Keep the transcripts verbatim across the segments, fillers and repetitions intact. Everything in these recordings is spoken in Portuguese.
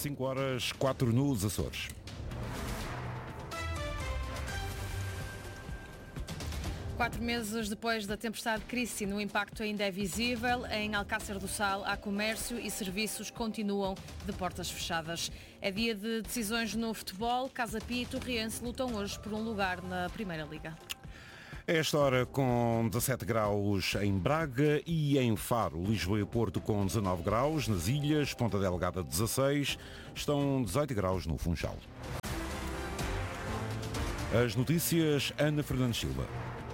cinco horas, quatro nos Açores. Quatro meses depois da tempestade Christine, o impacto ainda é visível. Em Alcácer do Sal, há comércio e serviços continuam de portas fechadas. É dia de decisões no futebol. Casa Pia e Torriense lutam hoje por um lugar na Primeira Liga. A esta hora com dezassete graus em Braga e em Faro, Lisboa e Porto com dezanove graus, nas ilhas, Ponta Delgada dezasseis, estão dezoito graus no Funchal. As notícias, Ana Fernandes Silva.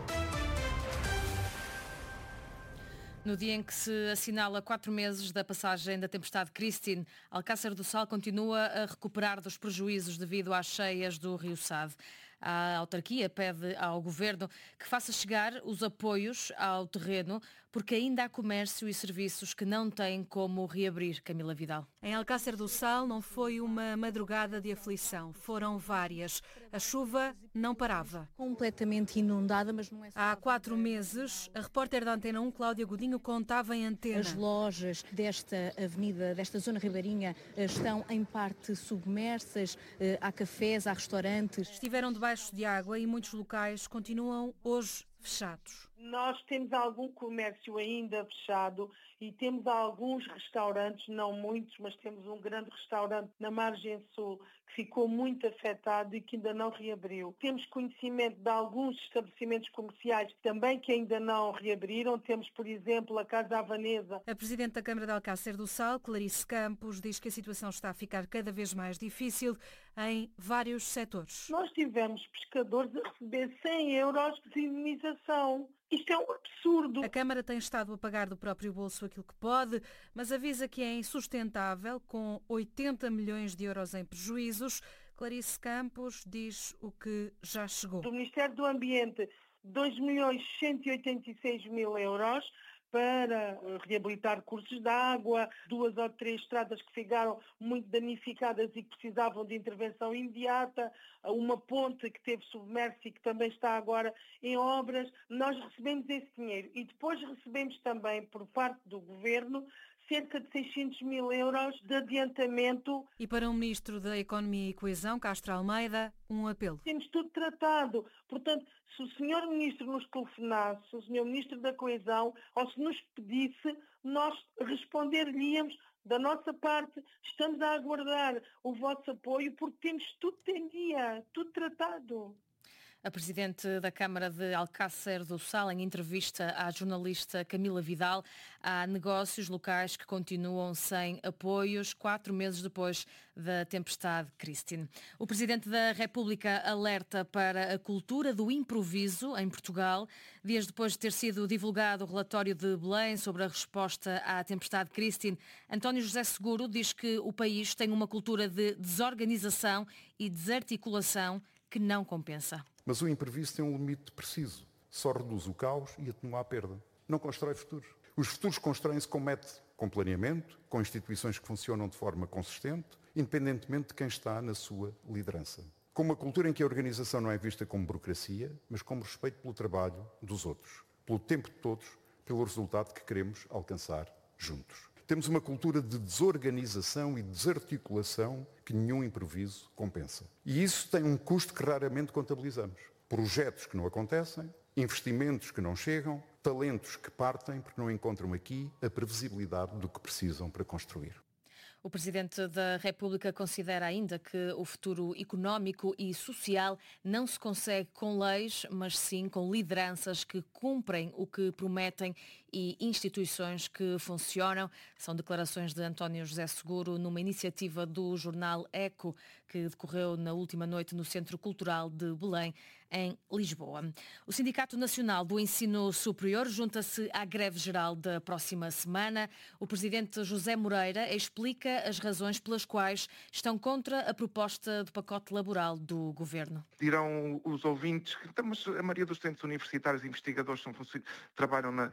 No dia em que se assinala quatro meses da passagem da tempestade Christine, Alcácer do Sal continua a recuperar dos prejuízos devido às cheias do Rio Sado. A autarquia pede ao governo que faça chegar os apoios ao terreno, porque ainda há comércio e serviços que não têm como reabrir. Camila Vidal. Em Alcácer do Sal não foi uma madrugada de aflição, foram várias. A chuva não parava. Completamente inundada, mas não é só... Há quatro meses, a repórter da Antena um, Cláudia Godinho, contava em antena. As lojas desta avenida, desta zona ribeirinha, estão em parte submersas, há cafés, há restaurantes. Estiveram debaixo de água e muitos locais continuam hoje fechados. Nós temos algum comércio ainda fechado e temos alguns restaurantes, não muitos, mas temos um grande restaurante na margem sul que ficou muito afetado e que ainda não reabriu. Temos conhecimento de alguns estabelecimentos comerciais também que ainda não reabriram. Temos, por exemplo, a Casa Havanesa. A Presidente da Câmara de Alcácer do Sal, Clarice Campos, diz que a situação está a ficar cada vez mais difícil em vários setores. Nós tivemos pescadores a receber cem euros de indenização. Isto é um absurdo. A Câmara tem estado a pagar do próprio bolso aquilo que pode, mas avisa que é insustentável, com oitenta milhões de euros em prejuízos. Clarice Campos diz o que já chegou. Do Ministério do Ambiente, dois milhões cento e oitenta e seis mil euros para reabilitar cursos de água, duas ou três estradas que ficaram muito danificadas e que precisavam de intervenção imediata, uma ponte que teve submersa e que também está agora em obras. Nós recebemos esse dinheiro e depois recebemos também, por parte do Governo, cerca de seiscentos mil euros de adiantamento. E para o Ministro da Economia e Coesão, Castro Almeida, um apelo. Temos tudo tratado. Portanto, se o senhor Ministro nos telefonasse, se o senhor Ministro da Coesão, ou se nos pedisse, nós responder-lhe-íamos da nossa parte, estamos a aguardar o vosso apoio porque temos tudo em dia, tudo tratado. A Presidente da Câmara de Alcácer do Sal, em entrevista à jornalista Camila Vidal, há negócios locais que continuam sem apoios, quatro meses depois da tempestade Christine. O Presidente da República alerta para a cultura do improviso em Portugal. Dias depois de ter sido divulgado o relatório de Belém sobre a resposta à tempestade Christine, António José Seguro diz que o país tem uma cultura de desorganização e desarticulação que não compensa. Mas o imprevisto tem um limite preciso. Só reduz o caos e atenua a perda. Não constrói futuros. Os futuros constroem-se com método, com planeamento, com instituições que funcionam de forma consistente, independentemente de quem está na sua liderança. Com uma cultura em que a organização não é vista como burocracia, mas como respeito pelo trabalho dos outros, pelo tempo de todos, pelo resultado que queremos alcançar juntos. Temos uma cultura de desorganização e desarticulação que nenhum improviso compensa. E isso tem um custo que raramente contabilizamos. Projetos que não acontecem, investimentos que não chegam, talentos que partem porque não encontram aqui a previsibilidade do que precisam para construir. O Presidente da República considera ainda que o futuro económico e social não se consegue com leis, mas sim com lideranças que cumprem o que prometem e instituições que funcionam. São declarações de António José Seguro numa iniciativa do jornal Eco, que decorreu na última noite no Centro Cultural de Belém, em Lisboa. O Sindicato Nacional do Ensino Superior junta-se à greve geral da próxima semana. O Presidente José Moreira explica as razões pelas quais estão contra a proposta de pacote laboral do Governo. Dirão os ouvintes que a maioria dos estudantes universitários e investigadores são, trabalham na,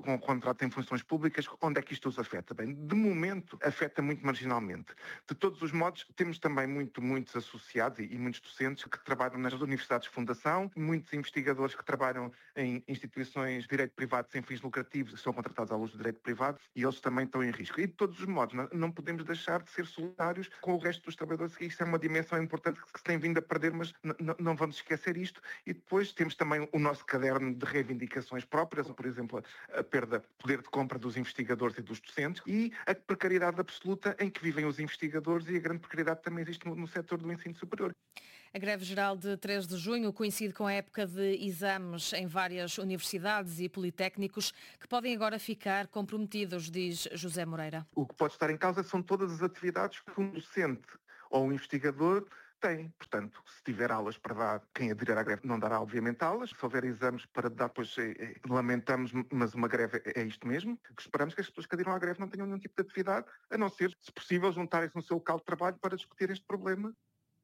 com contratos em funções públicas, onde é que isto os afeta? Bem, de momento, afeta muito marginalmente. De todos os modos, temos também muito, muitos associados e, e muitos docentes que trabalham nas universidades de fundação, muitos investigadores que trabalham em instituições de direito privado sem fins lucrativos, que são contratados à luz do direito privado, e eles também estão em risco. E de todos os modos, não, não podemos deixar de ser solidários com o resto dos trabalhadores. Isso é uma dimensão importante que se tem vindo a perder, mas n- n- não vamos esquecer isto. E depois temos também o nosso caderno de reivindicações próprias, por exemplo, a, a perda de poder de compra dos investigadores e dos docentes, e a precariedade absoluta em que vivem os investigadores, e a grande precariedade também existe no, no setor do ensino superior. A greve geral de três de junho coincide com a época de exames em várias universidades e politécnicos que podem agora ficar comprometidos, diz José Moreira. O que pode estar em causa são todas as atividades que um docente ou um investigador tem. Portanto, se tiver aulas para dar, quem aderir à greve não dará, obviamente, aulas. Se houver exames para dar, pois é, é, lamentamos, mas uma greve é, é isto mesmo. Que esperamos que as pessoas que aderiram à greve não tenham nenhum tipo de atividade, a não ser, se possível, juntarem-se no seu local de trabalho para discutir este problema.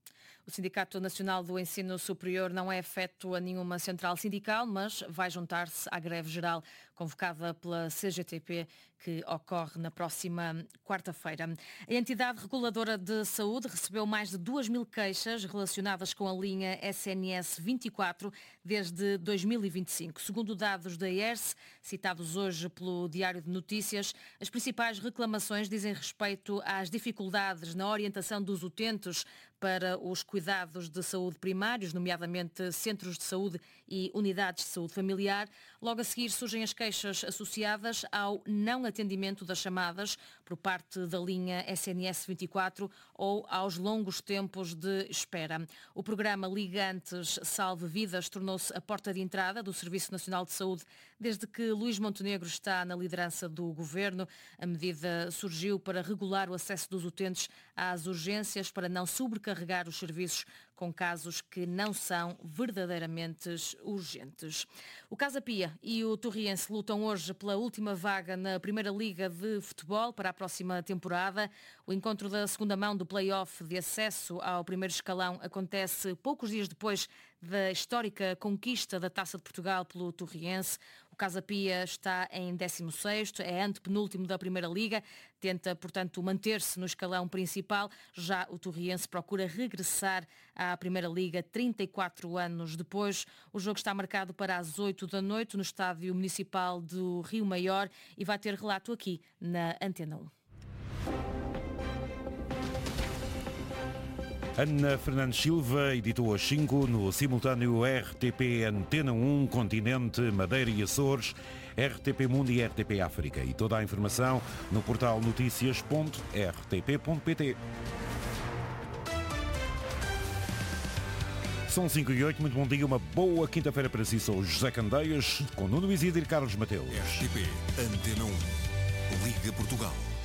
O Sindicato Nacional do Ensino Superior não é afeto a nenhuma central sindical, mas vai juntar-se à greve geral convocada pela C G T P, que ocorre na próxima quarta-feira. A entidade reguladora de saúde recebeu mais de duas mil queixas relacionadas com a linha S N S vinte e quatro desde dois mil e vinte e cinco. Segundo dados da I E R S, citados hoje pelo Diário de Notícias, as principais reclamações dizem respeito às dificuldades na orientação dos utentes para os cuidados de saúde primários, nomeadamente centros de saúde e unidades de saúde familiar. Logo a seguir surgem as queixas associadas ao não atendimento das chamadas por parte da linha S N S vinte e quatro ou aos longos tempos de espera. O programa Ligantes Salve Vidas tornou-se a porta de entrada do Serviço Nacional de Saúde desde que Luís Montenegro está na liderança do governo. A medida surgiu para regular o acesso dos utentes às urgências, para não sobrecarregar os serviços com casos que não são verdadeiramente urgentes. O Casa Pia e o Torriense lutam hoje pela última vaga na Primeira Liga de Futebol para a próxima temporada. O encontro da segunda mão do play-off de acesso ao primeiro escalão acontece poucos dias depois da histórica conquista da Taça de Portugal pelo Torriense. O Casa Pia está em décimo sexto, é antepenúltimo da Primeira Liga, tenta, portanto, manter-se no escalão principal. Já o Torriense procura regressar à Primeira Liga trinta e quatro anos depois. O jogo está marcado para as oito da noite no Estádio Municipal do Rio Maior e vai ter relato aqui na Antena um. Ana Fernandes Silva editou às cinco no simultâneo R T P Antena um, Continente, Madeira e Açores, R T P Mundo e R T P África. E toda a informação no portal notícias ponto r t p ponto p t. São cinco e oito, muito bom dia, uma boa quinta-feira para si. Sou José Candeias, com Nuno Isidro e Carlos Mateus. R T P Antena um, Liga Portugal.